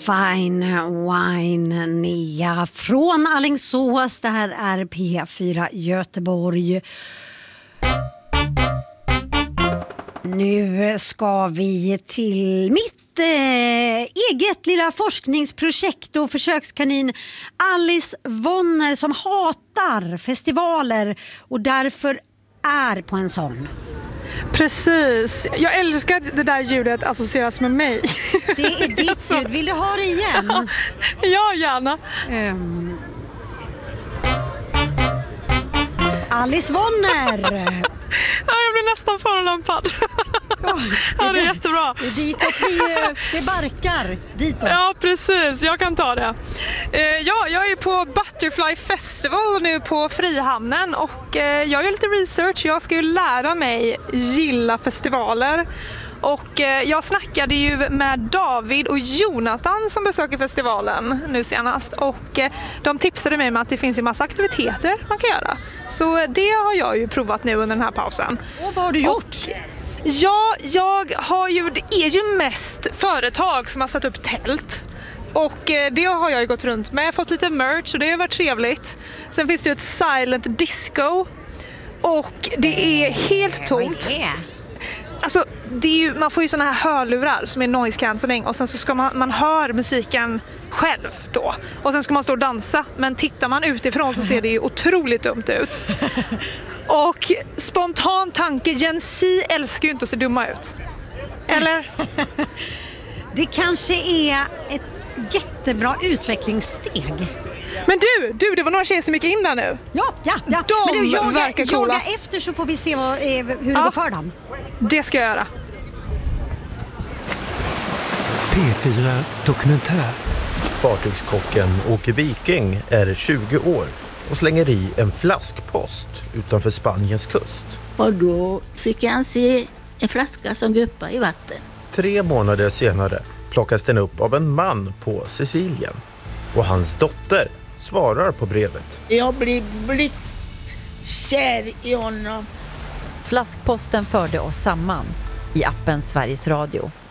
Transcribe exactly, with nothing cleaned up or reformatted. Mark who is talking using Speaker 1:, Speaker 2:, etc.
Speaker 1: Fine Wine, Nea från Alingsås. Det här är P fyra Göteborg. Nu ska vi till mitt eh, eget lilla forskningsprojekt och försökskanin Alice Vonner som hatar festivaler och därför är på en sån.
Speaker 2: Precis. Jag älskar att det där ljudet associeras med mig.
Speaker 1: Det är ditt ljud. Vill du ha det igen?
Speaker 2: Ja, ja gärna.
Speaker 1: Um. Alice Vonner.
Speaker 2: Ja, jag blir nästan förolämpad.
Speaker 1: Oh,
Speaker 2: ja, det är jättebra.
Speaker 1: Det är ditåt vi, det barkar. Ditåt.
Speaker 2: Ja, precis. Jag kan ta det. Eh, ja, jag är på Butterfly Festival nu på Frihamnen och eh, jag gör lite research. Jag ska ju lära mig gilla festivaler. Och eh, jag snackade ju med David och Jonathan som besöker festivalen nu senast. Och eh, de tipsade mig om att det finns ju massa aktiviteter man kan göra. Så det har jag ju provat nu under den här pausen.
Speaker 1: Och vad har du gjort?
Speaker 2: Och, ja, jag har ju, det är ju mest företag som har satt upp tält. Och eh, det har jag ju gått runt med. Jag har fått lite merch och det har varit trevligt. Sen finns det ju ett silent disco. Och det är helt tomt.
Speaker 1: Vad är det?
Speaker 2: Alltså, det är ju, man får ju såna här hörlurar som är noise cancelling och sen så ska man, man hör musiken själv då. Och sen ska man stå och dansa, men tittar man utifrån så ser det ju otroligt dumt ut. Och spontan tanke, Gen Z älskar ju inte att se dumma ut. Eller?
Speaker 1: Det kanske är ett jättebra utvecklingssteg.
Speaker 2: Men du, du, det var några tjejer som gick in där nu.
Speaker 1: Ja, ja, ja.
Speaker 2: De
Speaker 1: Men du, jaga,
Speaker 2: verkar coola.
Speaker 1: jaga efter så får vi se vad, eh, hur det
Speaker 2: Ja.
Speaker 1: går för dem.
Speaker 2: Det ska jag göra.
Speaker 3: P fyra Dokumentär.
Speaker 4: Fartygskocken Åke Viking är tjugo år och slänger i en flaskpost utanför Spaniens kust.
Speaker 5: Och då fick han se en flaska som guppade i vatten.
Speaker 4: Tre månader senare plockas den upp av en man på Sicilien. Och hans dotter svarar på brevet.
Speaker 5: Jag blir blixtkär i honom.
Speaker 6: Flaskposten förde oss samman i appen Sveriges Radio.